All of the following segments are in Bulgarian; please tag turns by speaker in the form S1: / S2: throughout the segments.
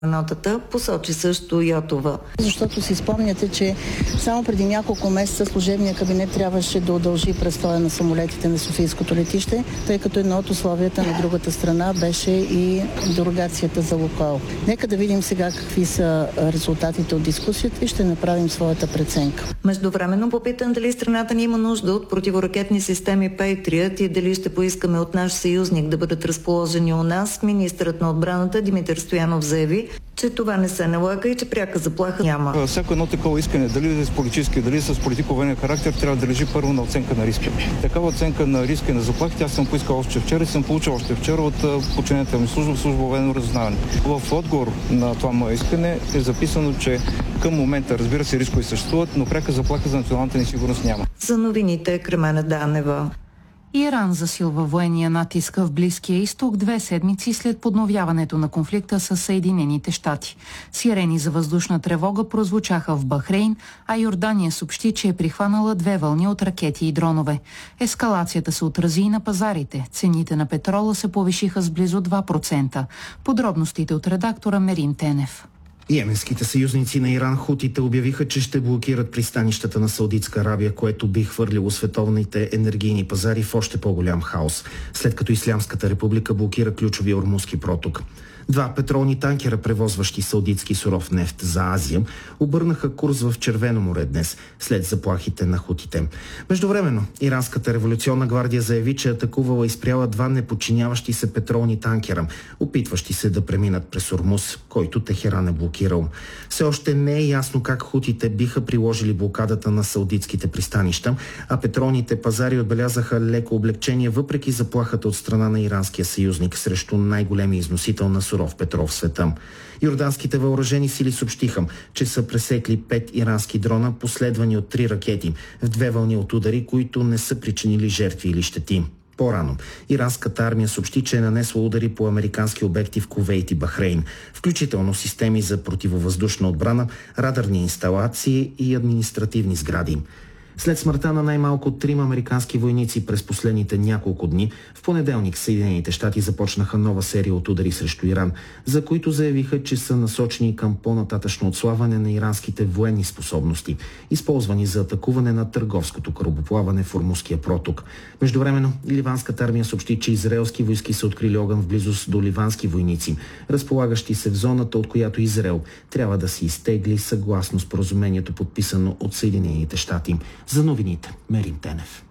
S1: Нотата посочи също Йотова.
S2: Защото си спомняте, че само преди няколко месеца служебният кабинет трябваше да удължи престоя на самолетите на Софийското летище, тъй като едно от условията на другата страна беше и дерогацията за Лукойл. Нека да видим сега какви са резултатите от дискусията и ще направим своята преценка.
S1: Междувременно попитан дали страната ни има нужда от противоракетни системи Patriot и дали ще поискаме от наш съюзник да бъдат разположени у нас, министърът на отбраната Димитър Стоянов заяви, че това не се налага и че пряка заплаха няма.
S3: Всяко едно такова искане, дали с политически, дали с политико-военен характер, трябва да лежи първо на оценка на риска. Такава оценка на риска и на заплахите аз съм поискал още вчера и съм получил още вчера от подчинената ми служба военно разузнаване. В отговор на това мое искане е записано, че към момента, разбира се, рискови съществуват, но пряка заплаха за националната ни сигурност няма.
S1: За новините Кремена Данева.
S4: Иран засилва военния натиск в Близкия изток 2 седмици след подновяването на конфликта с Съединените щати. Сирени за въздушна тревога прозвучаха в Бахрейн, а Йордания съобщи, че е прихванала 2 вълни от ракети и дронове. Ескалацията се отрази и на пазарите. Цените на петрола се повишиха с близо 2%. Подробностите от редактора Мерин Тенев.
S5: Йеменските съюзници на Иран, хутите, обявиха, че ще блокират пристанищата на Саудитска Арабия, което би хвърлило световните енергийни пазари в още по-голям хаос, след като Ислямската република блокира ключовия Ормузски проток. 2 петролни танкера, превозващи саудитски суров нефт за Азия, обърнаха курс в Червено море днес, след заплахите на хутите. Междувременно, Иранската революционна гвардия заяви, че атакувала и спряла 2 неподчиняващи се петролни танкера, опитващи се да преминат през Ормуз, който Техеран е блокирал. Все още не е ясно как хутите биха приложили блокадата на саудитските пристанища, а петролните пазари отбелязаха леко облегчение въпреки заплахата от страна на иранския съюзник срещу най-големия износител на суров петрол в света. Йорданските въоръжени сили съобщиха, че са пресекли 5 ирански дрона, последвани от 3 ракети, в 2 вълни от удари, които не са причинили жертви или щети. По-рано иранската армия съобщи, че е нанесла удари по американски обекти в Кувейт и Бахрейн, включително системи за противовъздушна отбрана, радарни инсталации и административни сгради. След смъртта на най-малко 3 американски войници през последните няколко дни, в понеделник Съединените щати започнаха нова серия от удари срещу Иран, за които заявиха, че са насочени към по-нататъчно отслабване на иранските военни способности, използвани за атакуване на търговското корабоплаване в Ормузския проток. Междувременно, ливанската армия съобщи, че израелски войски са открили огън в близост до ливански войници, разполагащи се в зоната, от която Израел трябва да се изтегли съгласно споразумението, подписано от Съединените щати. За новините, Мерин Тенев.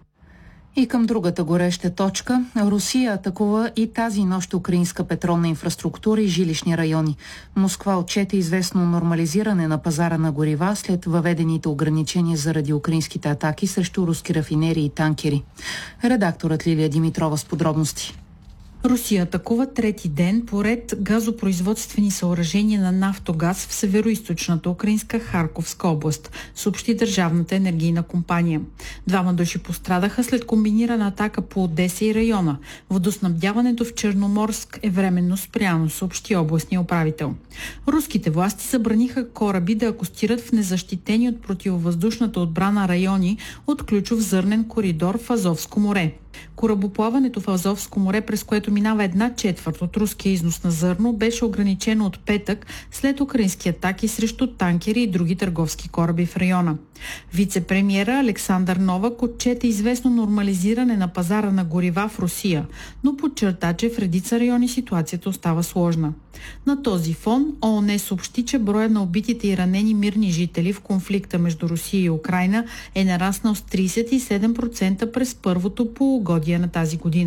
S4: И към другата гореща точка. Русия атакува и тази нощ украинска петролна инфраструктура и жилищни райони. Москва отчете известно нормализиране на пазара на горива след въведените ограничения заради украинските атаки срещу руски рафинерии и танкери. Редакторът Лилия Димитрова с подробности.
S6: Русия атакува трети ден поред газопроизводствени съоръжения на Нафтогаз в североизточната украинска Харковска област, съобщи Държавната енергийна компания. 2 души пострадаха след комбинирана атака по Одеса и района. Водоснабдяването в Черноморск е временно спряно, съобщи областния управител. Руските власти забраниха кораби да акостират в незащитени от противовъздушната отбрана райони от ключов зърнен коридор в Азовско море. Корабоплаването в Азовско море, през което минава 1/4 от руския износ на зърно, беше ограничено от петък след украински атаки срещу танкери и други търговски кораби в района. Вице-премиера Александър Новак отчете известно нормализиране на пазара на горива в Русия, но подчерта, че в редица райони ситуацията остава сложна. На този фон ООН съобщи, че броя на убитите и ранени мирни жители в конфликта между Русия и Украйна е нараснал с 37% през първото полугодие на тази година.